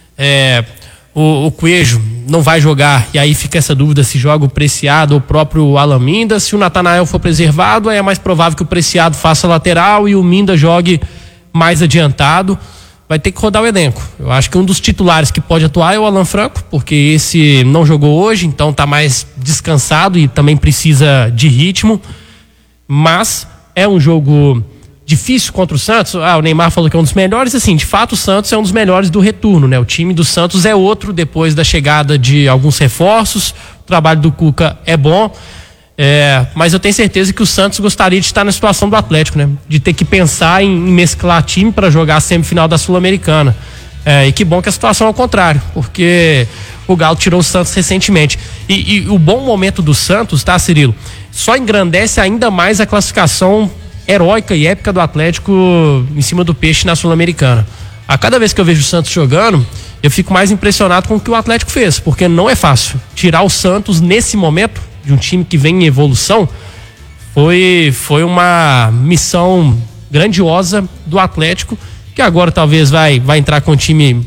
O Coelho não vai jogar, e aí fica essa dúvida se joga o Preciado ou o próprio Alan Minda. Se o Natanael for preservado, aí é mais provável que o Preciado faça lateral e o Minda jogue mais adiantado. Vai ter que rodar o elenco. Eu acho que um dos titulares que pode atuar é o Alan Franco, porque esse não jogou hoje, então tá mais descansado e também precisa de ritmo. Mas é um jogo difícil contra o Santos. O Neymar falou que é um dos melhores. Assim, de fato, o Santos é um dos melhores do retorno, né? O time do Santos é outro depois da chegada de alguns reforços. O trabalho do Cuca é bom. Mas eu tenho certeza que o Santos gostaria de estar na situação do Atlético, né? De ter que pensar em mesclar time para jogar a semifinal da Sul-Americana. E que bom que a situação é ao contrário, porque o Galo tirou o Santos recentemente. E o bom momento do Santos, tá, Cirilo? Só engrandece ainda mais a classificação heróica e épica do Atlético em cima do Peixe na Sul-Americana. A cada vez que eu vejo o Santos jogando, eu fico mais impressionado com o que o Atlético fez, porque não é fácil. Tirar o Santos nesse momento, de um time que vem em evolução, foi uma missão grandiosa do Atlético, que agora talvez vai entrar com o time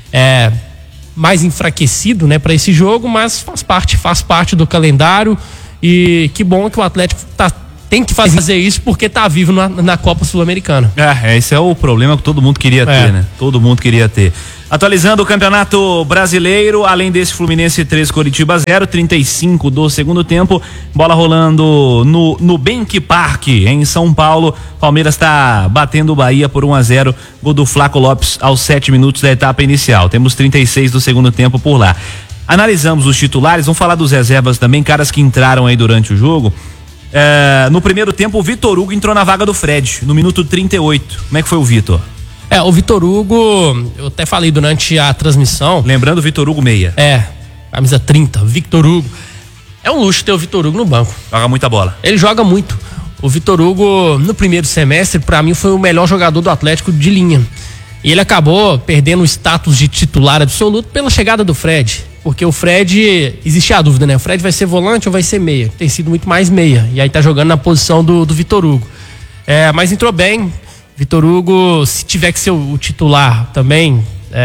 mais enfraquecido, né, para esse jogo, mas faz parte do calendário, e que bom que o Atlético tem que fazer isso porque tá vivo na Copa Sul-Americana. Esse é o problema que todo mundo queria ter, né? Todo mundo queria ter. Atualizando o Campeonato Brasileiro, além desse Fluminense 3, Coritiba 0, 35 do segundo tempo, bola rolando no Nubank Park, em São Paulo. Palmeiras está batendo o Bahia por 1-0, gol do Flaco Lopes aos 7 minutos da etapa inicial. Temos 36 do segundo tempo por lá. Analisamos os titulares, vamos falar dos reservas também, caras que entraram aí durante o jogo. No primeiro tempo, o Vitor Hugo entrou na vaga do Fred, no minuto 38. Como é que foi o Vitor? O Vitor Hugo, eu até falei durante a transmissão. Lembrando o Vitor Hugo meia. Camisa 30, Vitor Hugo. É um luxo ter o Vitor Hugo no banco. Joga muita bola. Ele joga muito. O Vitor Hugo, no primeiro semestre, pra mim foi o melhor jogador do Atlético de linha. E ele acabou perdendo o status de titular absoluto pela chegada do Fred. Porque o Fred, existia a dúvida, né? O Fred vai ser volante ou vai ser meia? Tem sido muito mais meia. E aí tá jogando na posição do Vitor Hugo. Mas entrou bem. Vitor Hugo, se tiver que ser o titular também,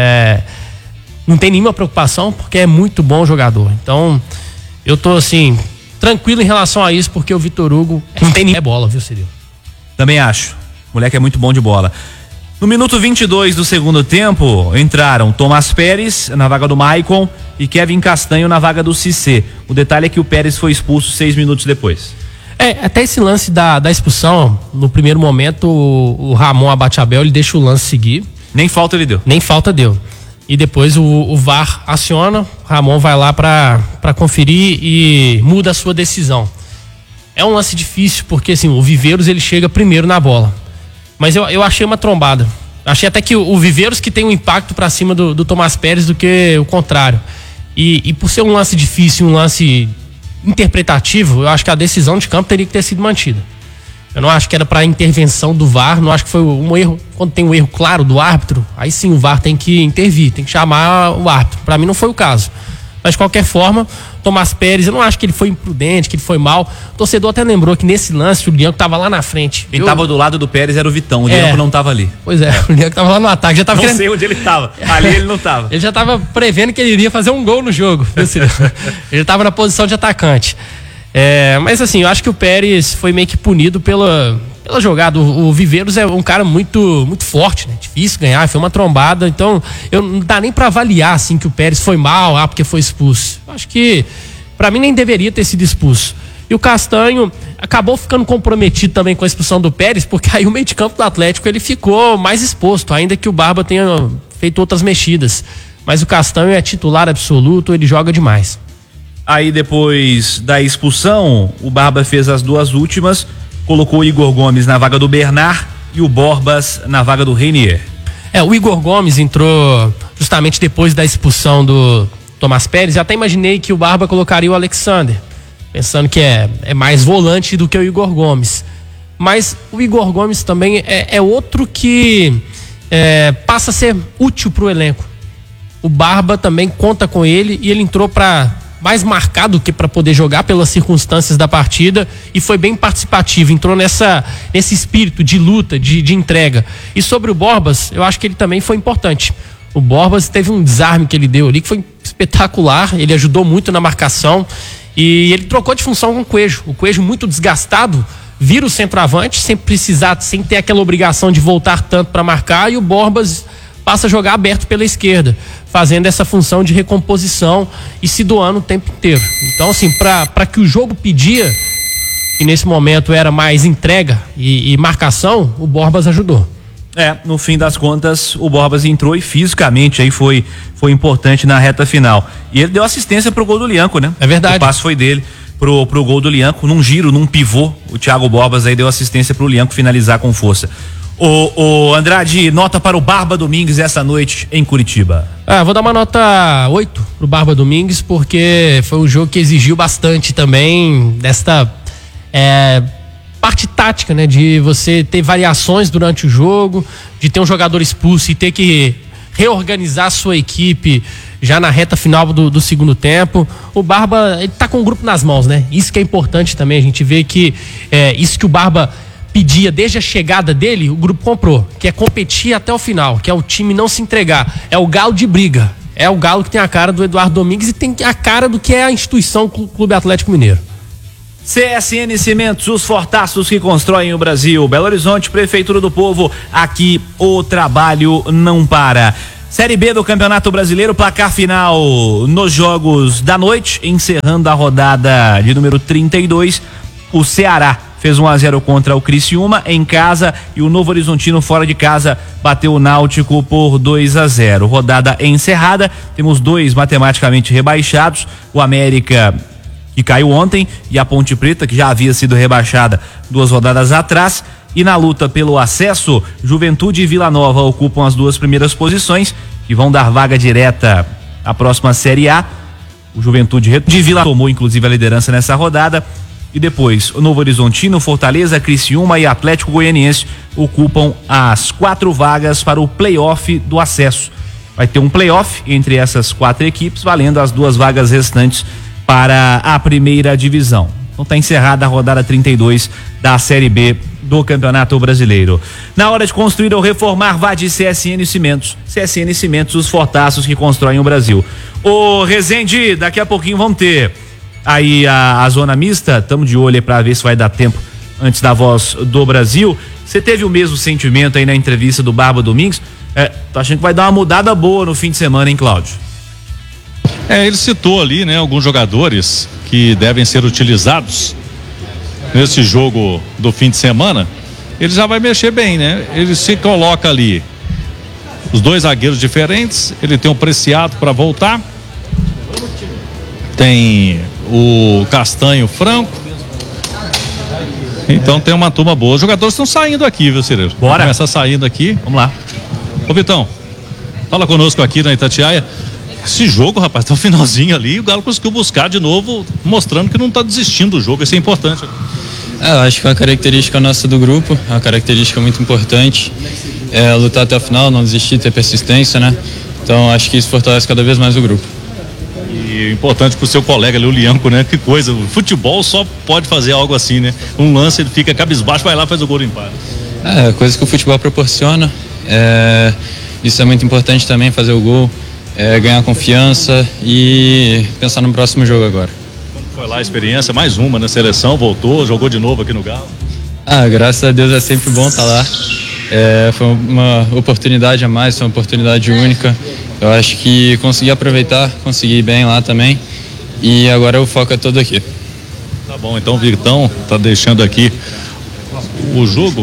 não tem nenhuma preocupação, porque é muito bom jogador. Então, eu tô assim, tranquilo em relação a isso, porque o Vitor Hugo não tem nem bola, viu, Cirilo? Também acho. O moleque é muito bom de bola. No minuto 22 do segundo tempo, entraram Tomás Pérez na vaga do Maicon e Kevin Castanho na vaga do Cissé. O detalhe é que o Pérez foi expulso 6 minutos depois. Até esse lance da expulsão, no primeiro momento, o Ramon Abateabel, ele deixa o lance seguir. Nem falta ele deu. Nem falta deu. E depois o VAR aciona, o Ramon vai lá pra conferir e muda a sua decisão. É um lance difícil, porque assim, o Viveiros ele chega primeiro na bola. Mas eu achei uma trombada. Achei até que o Viveiros que tem um impacto pra cima do Tomás Pérez do que o contrário. E por ser um lance difícil, um lance interpretativo, eu acho que a decisão de campo teria que ter sido mantida. Eu não acho que era para intervenção do VAR, não acho que foi um erro. Quando tem um erro claro do árbitro, aí sim o VAR tem que intervir, tem que chamar o árbitro. Para mim não foi o caso. Mas de qualquer forma, Tomás Pérez, eu não acho que ele foi imprudente, que ele foi mal. O torcedor até lembrou que nesse lance o Lianco tava lá na frente. Quem tava do lado do Pérez era o Vitão, o Lianco não tava ali. Pois é, o Lianco tava lá no ataque. Já tava não sei onde ele tava, ali ele não tava. Ele já tava prevendo que ele iria fazer um gol no jogo. Ele tava na posição de atacante. Mas assim, eu acho que o Pérez foi meio que punido pela jogada. O Viveiros é um cara muito, muito forte, né? Difícil ganhar, foi uma trombada. Então, não dá nem pra avaliar assim que o Pérez foi mal, porque foi expulso. Eu acho que, pra mim, nem deveria ter sido expulso. E o Castanho acabou ficando comprometido também com a expulsão do Pérez, porque aí o meio de campo do Atlético ele ficou mais exposto, ainda que o Barba tenha feito outras mexidas. Mas o Castanho é titular absoluto, ele joga demais. Aí depois da expulsão, o Barba fez as duas últimas, colocou o Igor Gomes na vaga do Bernard e o Borbas na vaga do Reinier. O Igor Gomes entrou justamente depois da expulsão do Tomás Pérez. Eu até imaginei que o Barba colocaria o Alexander, pensando que é mais volante do que o Igor Gomes. Mas o Igor Gomes também é outro que passa a ser útil para o elenco. O Barba também conta com ele e ele entrou para mais marcado que para poder jogar pelas circunstâncias da partida e foi bem participativo, entrou nesse espírito de luta, de entrega. E sobre o Borbas, eu acho que ele também foi importante. O Borbas teve um desarme que ele deu ali que foi espetacular, ele ajudou muito na marcação e ele trocou de função com o Coelho. O Coelho muito desgastado, vira o centroavante sem ter aquela obrigação de voltar tanto para marcar, e o Borbas passa a jogar aberto pela esquerda, fazendo essa função de recomposição e se doando o tempo inteiro. Então, assim, para que o jogo pedia, que nesse momento era mais entrega e marcação, o Borbas ajudou. No fim das contas, o Borbas entrou e fisicamente aí foi importante na reta final. E ele deu assistência pro gol do Lianco, né? É verdade. O passe foi dele pro gol do Lianco, num giro, num pivô. O Thiago Borbas aí deu assistência pro Lianco finalizar com força. O Andrade, nota para o Barba Domingues essa noite em Curitiba. Vou dar uma nota 8 pro Barba Domingues, porque foi um jogo que exigiu bastante também desta parte tática, né? De você ter variações durante o jogo, de ter um jogador expulso e ter que reorganizar a sua equipe já na reta final do segundo tempo. O Barba, ele tá com o grupo nas mãos, né? Isso que é importante também, a gente vê que isso que o Barba pedia desde a chegada dele, o grupo comprou, que é competir até o final, que é o time não se entregar, é o galo de briga, é o galo que tem a cara do Eduardo Domingues e tem a cara do que é a instituição Clube Atlético Mineiro. CSN Cimentos, os fortaços que constroem o Brasil. Belo Horizonte, Prefeitura do Povo, aqui o trabalho não para. Série B do Campeonato Brasileiro, placar final nos jogos da noite, encerrando a rodada de número 32, o Ceará fez 1-0 contra o Criciúma em casa e o Novo Horizontino fora de casa bateu o Náutico por 2-0. Rodada encerrada, temos 2 matematicamente rebaixados, o América, que caiu ontem, e a Ponte Preta, que já havia sido rebaixada 2 rodadas atrás. E na luta pelo acesso, Juventude e Vila Nova ocupam as 2 primeiras posições, que vão dar vaga direta à próxima Série A. O Juventude de Vila tomou inclusive a liderança nessa rodada. E depois, o Novo Horizontino, Fortaleza, Criciúma e Atlético Goianiense ocupam as 4 vagas para o play-off do acesso. Vai ter um play-off entre essas 4 equipes, valendo as 2 vagas restantes para a primeira divisão. Então está encerrada a rodada 32 da Série B do Campeonato Brasileiro. Na hora de construir ou reformar, vá de CSN Cimentos. CSN Cimentos, os fortaços que constroem o Brasil. Ô Rezende, daqui a pouquinho vamos ter aí a zona mista, estamos de olho para ver se vai dar tempo antes da Voz do Brasil. Você teve o mesmo sentimento aí na entrevista do Barba Domingues? Tô achando que vai dar uma mudada boa no fim de semana, hein, Cláudio? Ele citou ali, né, alguns jogadores que devem ser utilizados nesse jogo do fim de semana. Ele já vai mexer bem, né? Ele se coloca ali os 2 zagueiros diferentes, ele tem o Preciado para voltar, tem o Castanho Franco, então tem uma turma boa. Os jogadores estão saindo aqui, viu, Cireiro? Bora. Começa saindo aqui. Vamos lá. Ô Vitão, fala conosco aqui na Itatiaia. Esse jogo, rapaz, tá o finalzinho ali, o Galo conseguiu buscar de novo, mostrando que não tá desistindo do jogo, isso é importante. Eu acho que é uma característica nossa do grupo, é uma característica muito importante, lutar até o final, não desistir, ter persistência, né? Então acho que isso fortalece cada vez mais o grupo. E importante pro seu colega ali, o Lianco, né? Que coisa, o futebol só pode fazer algo assim, né? Um lance, ele fica cabisbaixo, vai lá, faz o gol do empate. Coisa que o futebol proporciona, isso é muito importante também, fazer o gol. Ganhar confiança e pensar no próximo jogo agora. Como foi lá a experiência? Mais uma na seleção, voltou, jogou de novo aqui no Galo? Graças a Deus é sempre bom estar lá. Foi uma oportunidade a mais, foi uma oportunidade única. Eu acho que consegui aproveitar, consegui ir bem lá também. E agora o foco é todo aqui. Tá bom, então o Vitão tá deixando aqui o jogo.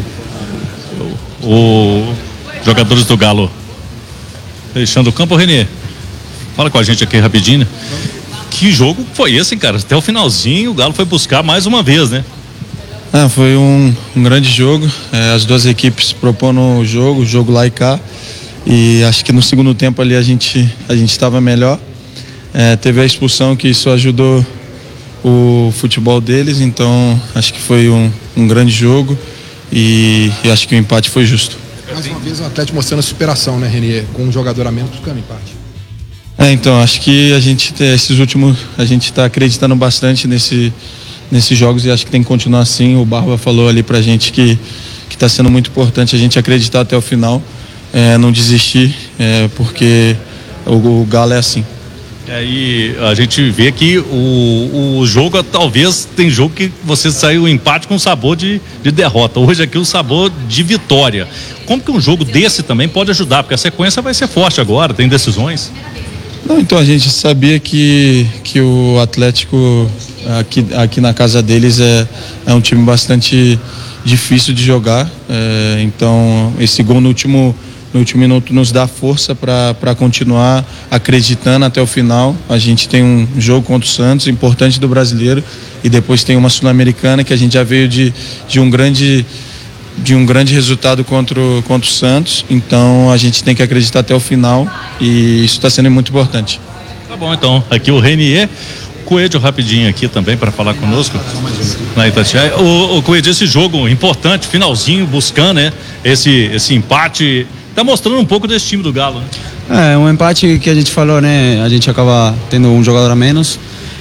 Os jogadores do Galo deixando o campo. Renê, fala com a gente aqui rapidinho. Que jogo foi esse, cara? Até o finalzinho o Galo foi buscar mais uma vez, né? Foi um grande jogo. As 2 equipes propondo o jogo lá e cá. E acho que no segundo tempo ali a gente estava melhor. Teve a expulsão, que isso ajudou o futebol deles. Então acho que foi um grande jogo e acho que o empate foi justo. Mais uma vez o Atlético mostrando a superação, né, Renier? Com um jogador a menos buscando empate. Então, acho que a gente está acreditando bastante nesses jogos e acho que tem que continuar assim. O Barba falou ali pra gente que está sendo muito importante a gente acreditar até o final, não desistir, porque o Galo é assim. E a gente vê que o jogo, talvez, tem jogo que você saiu o empate com sabor de derrota. Hoje aqui o sabor de vitória. Como que um jogo desse também pode ajudar? Porque a sequência vai ser forte agora, tem decisões. Não, então a gente sabia que o Atlético aqui na casa deles é um time bastante difícil de jogar. Então esse gol no último minuto nos dá força para continuar acreditando até o final. A gente tem um jogo contra o Santos, importante do Brasileiro, e depois tem uma Sul-Americana que a gente já veio de um grande resultado contra o Santos. Então a gente tem que acreditar até o final e isso está sendo muito importante. Tá bom, então aqui o Renier. Coelho rapidinho aqui também para falar conosco na Itatiaia. O Coelho, esse jogo importante, finalzinho, buscando, né, esse empate, tá mostrando um pouco desse time do Galo, né? Um empate que a gente falou, né? A gente acaba tendo um jogador a menos.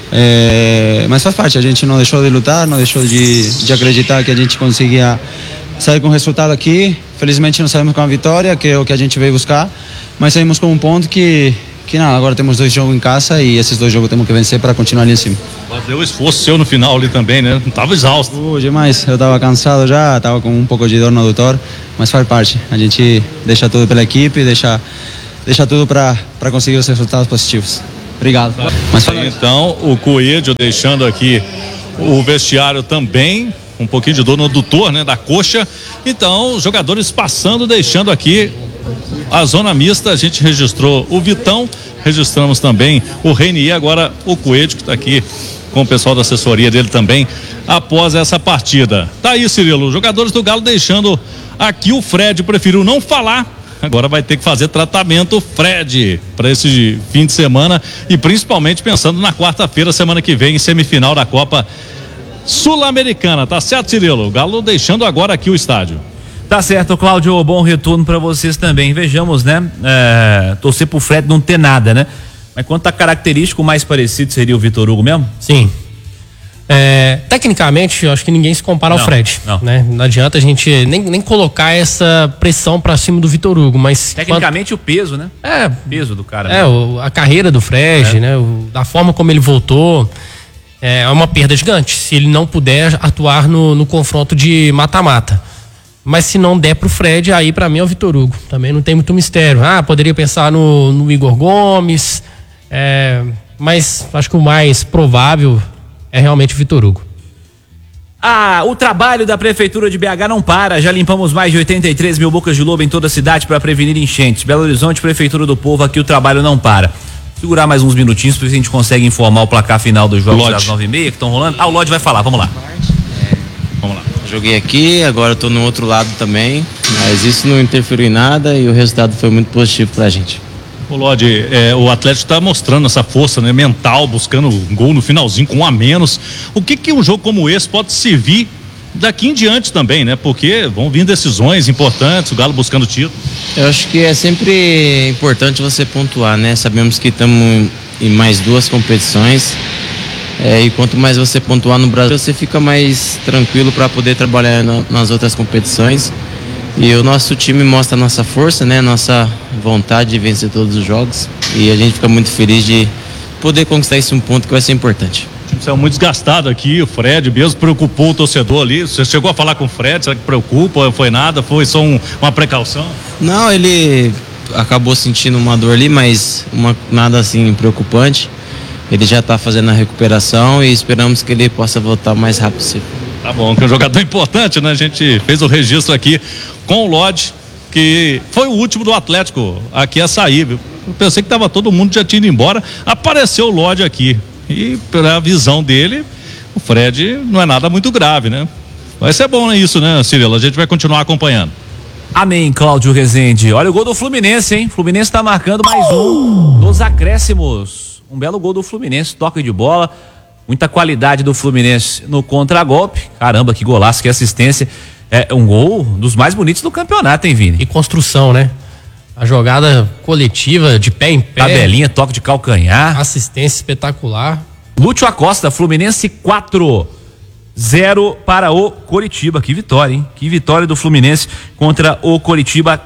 Mas faz parte, a gente não deixou de lutar, não deixou de acreditar que a gente conseguia sair com o resultado aqui. Felizmente não saímos com a vitória, que é o que a gente veio buscar, mas saímos com um ponto que não, agora temos 2 jogos em casa e esses 2 jogos temos que vencer para continuar ali em cima. Deu esforço seu no final ali também, né? Não tava exausto. Demais, eu tava cansado já, tava com um pouco de dor no adutor, mas faz parte, a gente deixa tudo pela equipe, deixa tudo para conseguir os resultados positivos. Obrigado. Então, o Coelho deixando aqui o vestiário também, um pouquinho de dor no adutor, né, da coxa. Então, os jogadores passando, deixando aqui a zona mista. A gente registrou o Vitão, registramos também o Renier, agora o Coelho, que está aqui com o pessoal da assessoria dele também, após essa partida. Tá aí, Cirilo, os jogadores do Galo deixando aqui. O Fred preferiu não falar. Agora vai ter que fazer tratamento, Fred, para esse fim de semana e principalmente pensando na quarta-feira, semana que vem, em semifinal da Copa Sul-Americana. Tá certo, Cirilo? O Galo deixando agora aqui o estádio. Tá certo, Cláudio, bom retorno para vocês também. Vejamos, né? Torcer pro Fred não ter nada, né? Mas quanto a característico, o mais parecido seria o Vitor Hugo mesmo? Sim. Tecnicamente, eu acho que ninguém se compara ao Fred, né? Não adianta a gente nem colocar essa pressão pra cima do Vitor Hugo, mas... Tecnicamente o peso, né? O peso do cara. A carreira do Fred, né? Da forma como ele voltou, é uma perda gigante, se ele não puder atuar no confronto de mata-mata. Mas se não der pro Fred, aí pra mim é o Vitor Hugo. Também não tem muito mistério. Poderia pensar no Igor Gomes, mas acho que o mais provável é realmente o Vitor Hugo. O trabalho da Prefeitura de BH não para. Já limpamos mais de 83 mil bocas de lobo em toda a cidade para prevenir enchentes. Belo Horizonte, Prefeitura do Povo, aqui o trabalho não para. Segurar mais uns minutinhos para a gente consegue informar o placar final dos jogos das 9h30 que estão rolando. O Lodge vai falar, vamos lá. Vamos lá. Joguei aqui, agora eu tô no outro lado também, mas isso não interferiu em nada e o resultado foi muito positivo pra gente. O Lodge, o Atlético está mostrando essa força, né, mental, buscando gol no finalzinho com 1 a menos. O que um jogo como esse pode servir daqui em diante também, né? Porque vão vir decisões importantes, o Galo buscando título. Eu acho que é sempre importante você pontuar, né? Sabemos que estamos em mais 2 competições. E quanto mais você pontuar no Brasil, você fica mais tranquilo para poder trabalhar nas outras competições. E o nosso time mostra a nossa força, né? Nossa vontade de vencer todos os jogos. E a gente fica muito feliz de poder conquistar esse ponto que vai ser importante. O time saiu muito desgastado aqui, o Fred mesmo preocupou o torcedor ali. Você chegou a falar com o Fred, será que preocupa? Foi nada? Foi só uma precaução? Não, ele acabou sentindo uma dor ali, mas nada assim preocupante. Ele já está fazendo a recuperação e esperamos que ele possa voltar o mais rápido possível. Tá bom, que é um jogador importante, né? A gente fez o registro aqui com o Lodge, que foi o último do Atlético aqui a sair, viu? Eu pensei que tava todo mundo já tinha ido embora, apareceu o Lodge aqui e pela visão dele, o Fred não é nada muito grave, né? Vai ser bom, né, isso, né, Cirilo? A gente vai continuar acompanhando. Amém, Cláudio Rezende. Olha o gol do Fluminense, hein? Fluminense tá marcando mais um nos acréscimos. Um belo gol do Fluminense, toque de bola, muita qualidade do Fluminense no contragolpe. Caramba, que golaço, que assistência. É um gol dos mais bonitos do campeonato, hein, Vini? E construção, né? A jogada coletiva, de pé em pé. Tabelinha, toque de calcanhar. Assistência espetacular. Lúcio Acosta, Fluminense 4-0 para o Coritiba. Que vitória, hein? Que vitória do Fluminense contra o Coritiba.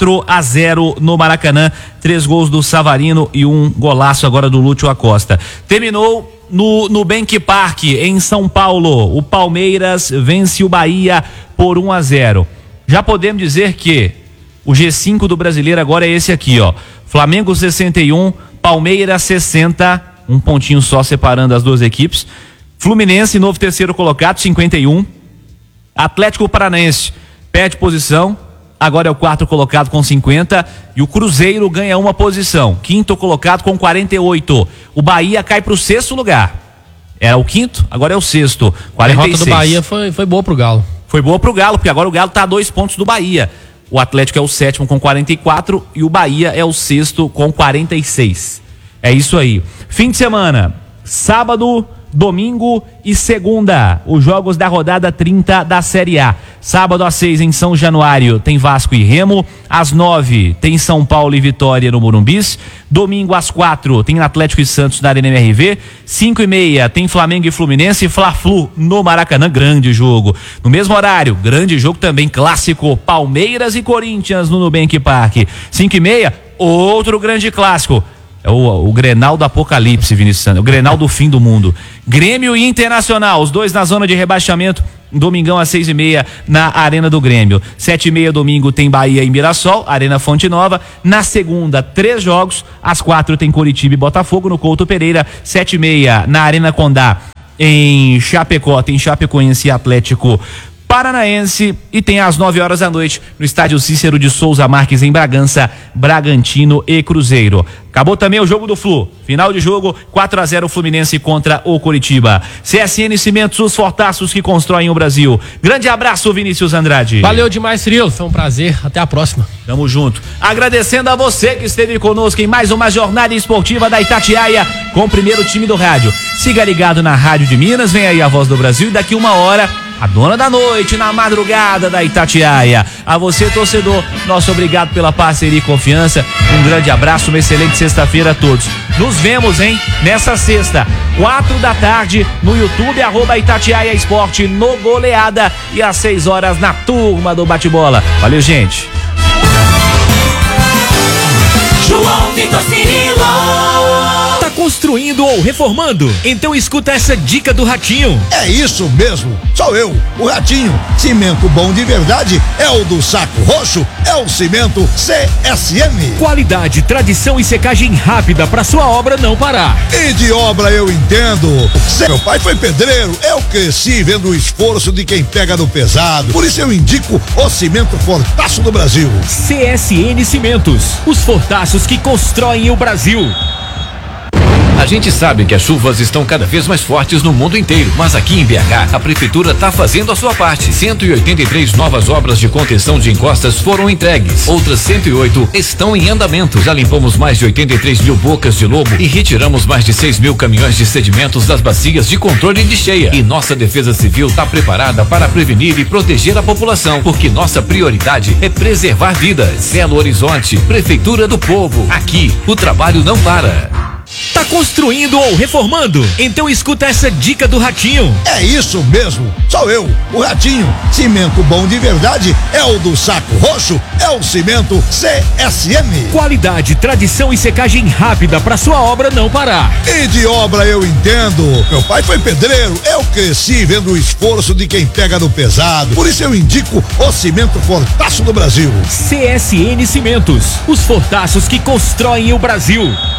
4-0 no Maracanã. 3 gols do Savarino e um golaço agora do Lúcio Acosta. Terminou no Nubank Park, em São Paulo. O Palmeiras vence o Bahia por 1-0. Já podemos dizer que o G5 do Brasileiro agora é esse aqui, ó. Flamengo 61, Palmeiras 60, um pontinho só separando as duas equipes. Fluminense, novo terceiro colocado, 51. Atlético Paranaense perde posição, agora é o 4º colocado com 50. E o Cruzeiro ganha uma posição, 5º colocado com 48. O Bahia cai para o 6º lugar. Era o 5º, agora é o 6º, 46. A derrota do Bahia foi boa pro Galo. Foi boa pro Galo, porque agora o Galo tá a 2 pontos do Bahia. O Atlético é o 7º com 44 e o Bahia é o 6º com 46. É isso aí. Fim de semana. sábado, domingo e segunda, os jogos da rodada 30 da Série A. Sábado às 6 em São Januário tem Vasco e Remo, às 9 tem São Paulo e Vitória no Morumbis, domingo às 4 tem Atlético e Santos na Arena MRV, 5:30 tem Flamengo e Fluminense, Fla-Flu no Maracanã, grande jogo. No mesmo horário, grande jogo também clássico, Palmeiras e Corinthians no Nubank Park, 5:30, outro grande clássico. É o Grenal do Apocalipse, Vinícius Santos, o Grenal do fim do mundo. Grêmio e Internacional, os dois na zona de rebaixamento, domingão às 6:30 na Arena do Grêmio. 7:30 domingo tem Bahia e Mirassol, Arena Fonte Nova. Na segunda, 3 jogos, às 4 tem Coritiba e Botafogo no Couto Pereira. 7:30 na Arena Condá, em Chapecó, tem Chapecoense e Atlético Paranaense, e tem às 9 horas da noite no estádio Cícero de Souza Marques em Bragança, Bragantino e Cruzeiro. Acabou também o jogo do Flu, final de jogo 4-0 Fluminense contra o Coritiba. CSN Cimentos, os fortaços que constroem o Brasil. Grande abraço, Vinícius Andrade. Valeu demais, Cirilo, foi um prazer, até a próxima. Tamo junto. Agradecendo a você que esteve conosco em mais uma jornada esportiva da Itatiaia com o primeiro time do rádio. Siga ligado na Rádio de Minas, vem aí a Voz do Brasil, e daqui 1 hora a dona da noite, na madrugada da Itatiaia. A você, torcedor, nosso obrigado pela parceria e confiança. Um grande abraço, uma excelente sexta-feira a todos. Nos vemos, hein, nessa sexta, 4 da tarde, no YouTube, @Itatiaia Esporte, no Goleada, e às 6 horas na Turma do Bate-Bola. Valeu, gente. João Vitor Cirilo. Tá construindo ou reformando? Então escuta essa dica do Ratinho. É isso mesmo, sou eu, o Ratinho. Cimento bom de verdade é o do Saco Roxo, é o cimento CSM. Qualidade, tradição e secagem rápida para sua obra não parar. E de obra eu entendo. Meu pai foi pedreiro, eu cresci vendo o esforço de quem pega no pesado. Por isso eu indico o cimento Fortaço do Brasil. CSN Cimentos, os fortaços que constroem o Brasil. A gente sabe que as chuvas estão cada vez mais fortes no mundo inteiro, mas aqui em BH, a prefeitura está fazendo a sua parte. 183 novas obras de contenção de encostas foram entregues. Outras 108 estão em andamento. Já limpamos mais de 83 mil bocas de lobo e retiramos mais de 6 mil caminhões de sedimentos das bacias de controle de cheia. E nossa Defesa Civil está preparada para prevenir e proteger a população, porque nossa prioridade é preservar vidas. Belo Horizonte, Prefeitura do Povo. Aqui, o trabalho não para. Tá construindo ou reformando? Então escuta essa dica do Ratinho. É isso mesmo, sou eu, o Ratinho. Cimento bom de verdade é o do Saco Roxo, é o cimento CSM. Qualidade, tradição e secagem rápida para sua obra não parar. E de obra eu entendo. Meu pai foi pedreiro, eu cresci vendo o esforço de quem pega no pesado. Por isso eu indico o cimento Fortaço do Brasil. CSN Cimentos, os fortaços que constroem o Brasil.